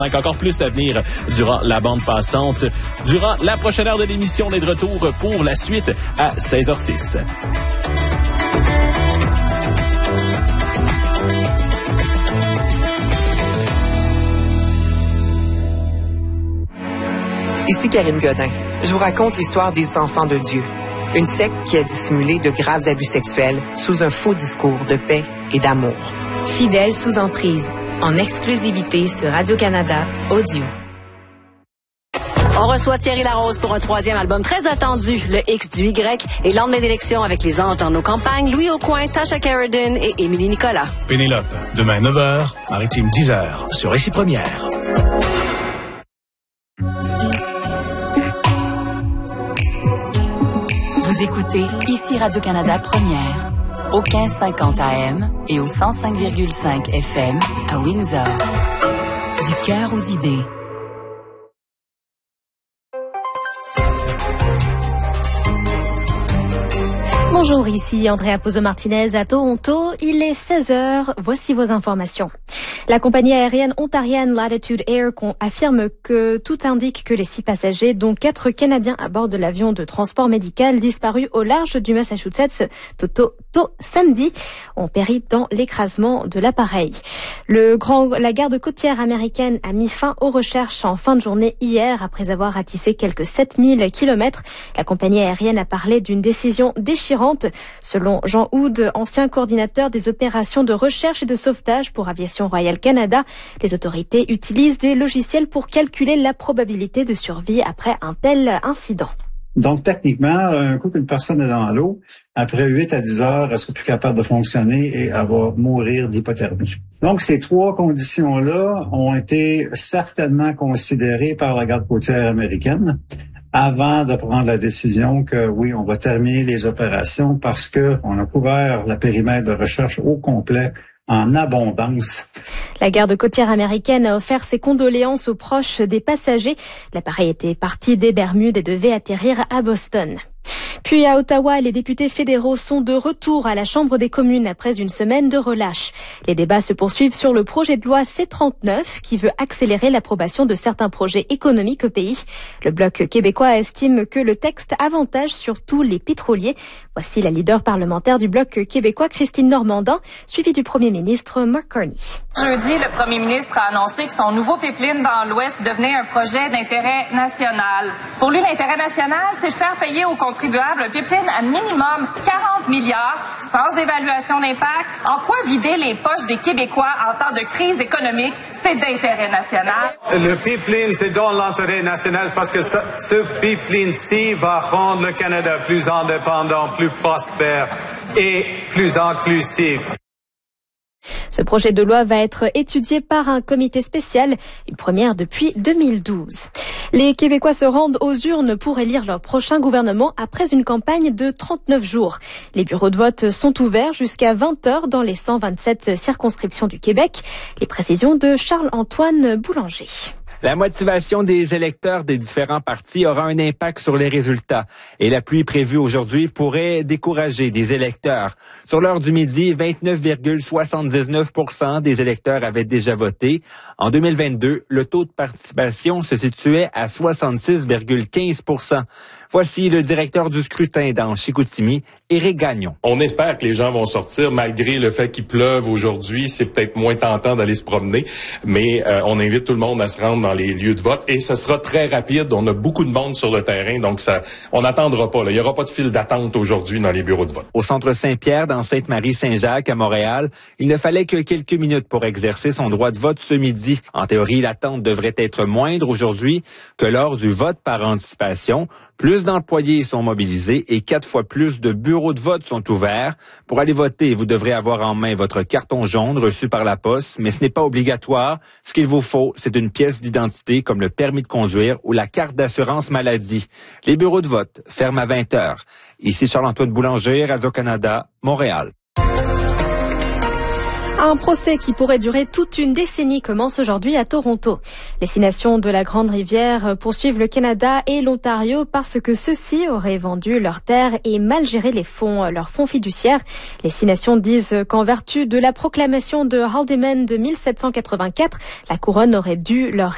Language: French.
Encore plus à venir durant la bande passante. Durant la prochaine heure de l'émission, on est de retour pour la suite à 16h06. Ici Karine Godin. Je vous raconte l'histoire des enfants de Dieu. Une secte qui a dissimulé de graves abus sexuels sous un faux discours de paix et d'amour. Fidèles sous emprise, en exclusivité sur Radio-Canada Audio. On reçoit Thierry Larose pour un 3e album très attendu, le X du Y, et lors de mes élections avec les Anges dans nos campagnes, Louis Aucoin, Tasha Carradine et Émilie Nicolas. Pénélope, demain 9h, Maritime 10h, sur Récit Première. Vous écoutez ici Radio-Canada Première, au 1550 AM et au 105,5 FM à Windsor. Du cœur aux idées. Bonjour, ici Andrea Pozo-Martinez à Toronto. Il est 16h. Voici vos informations. La compagnie aérienne ontarienne Latitude Air affirme que tout indique que les 6 passagers, dont 4 Canadiens à bord de l'avion de transport médical disparu au large du Massachusetts tôt samedi, ont péri dans l'écrasement de l'appareil. La garde côtière américaine a mis fin aux recherches en fin de journée hier après avoir ratissé quelques 7000 kilomètres. La compagnie aérienne a parlé d'une décision déchirante. Selon Jean Houde, ancien coordinateur des opérations de recherche et de sauvetage pour Aviation Royale Canada, les autorités utilisent des logiciels pour calculer la probabilité de survie après un tel incident. Donc, techniquement, un coup qu'une personne est dans l'eau, après 8 à 10 heures, elle sera plus capable de fonctionner et elle va mourir d'hypothermie. Donc, ces 3 conditions-là ont été certainement considérées par la garde côtière américaine avant de prendre la décision que oui, on va terminer les opérations parce que on a couvert le périmètre de recherche au complet en abondance. La garde côtière américaine a offert ses condoléances aux proches des passagers. L'appareil était parti des Bermudes et devait atterrir à Boston. Puis à Ottawa, les députés fédéraux sont de retour à la Chambre des communes après une semaine de relâche. Les débats se poursuivent sur le projet de loi C-39 qui veut accélérer l'approbation de certains projets économiques au pays. Le Bloc québécois estime que le texte avantage surtout les pétroliers. Voici la leader parlementaire du Bloc québécois, Christine Normandin, suivie du Premier ministre Mark Carney. Jeudi, le Premier ministre a annoncé que son nouveau pipeline dans l'Ouest devenait un projet d'intérêt national. Pour lui, l'intérêt national, c'est de faire payer aux contribuables un pipeline à minimum 40 milliards, sans évaluation d'impact. En quoi vider les poches des Québécois en temps de crise économique, c'est d'intérêt national? Le pipeline, c'est dans l'intérêt national parce que ce pipeline-ci va rendre le Canada plus indépendant, plus prospère et plus inclusif. Ce projet de loi va être étudié par un comité spécial, une première depuis 2012. Les Québécois se rendent aux urnes pour élire leur prochain gouvernement après une campagne de 39 jours. Les bureaux de vote sont ouverts jusqu'à 20h dans les 127 circonscriptions du Québec. Les précisions de Charles-Antoine Boulanger. La motivation des électeurs des différents partis aura un impact sur les résultats. Et la pluie prévue aujourd'hui pourrait décourager des électeurs. Sur l'heure du midi, 29,79% des électeurs avaient déjà voté. En 2022, le taux de participation se situait à 66,15%. Voici le directeur du scrutin dans Chicoutimi, Éric Gagnon. On espère que les gens vont sortir malgré le fait qu'il pleuve aujourd'hui. C'est peut-être moins tentant d'aller se promener, mais on invite tout le monde à se rendre dans les lieux de vote et ce sera très rapide. On a beaucoup de monde sur le terrain, donc on n'attendra pas. Il n'y aura pas de file d'attente aujourd'hui dans les bureaux de vote. Au centre Saint-Pierre, dans Sainte-Marie-Saint-Jacques, à Montréal, il ne fallait que quelques minutes pour exercer son droit de vote ce midi. En théorie, l'attente devrait être moindre aujourd'hui que lors du vote par anticipation. Plus d'employés sont mobilisés et 4 fois plus de bureaux de vote sont ouverts. Pour aller voter, vous devrez avoir en main votre carton jaune reçu par la poste, mais ce n'est pas obligatoire. Ce qu'il vous faut, c'est une pièce d'identité comme le permis de conduire ou la carte d'assurance maladie. Les bureaux de vote ferment à 20h. Ici Charles-Antoine Boulanger, Radio-Canada, Montréal. Un procès qui pourrait durer toute une décennie commence aujourd'hui à Toronto. Les 6 nations de la Grande Rivière poursuivent le Canada et l'Ontario parce que ceux-ci auraient vendu leurs terres et mal géré leurs fonds fiduciaires. Les 6 nations disent qu'en vertu de la proclamation de Haldimand de 1784, la couronne aurait dû leur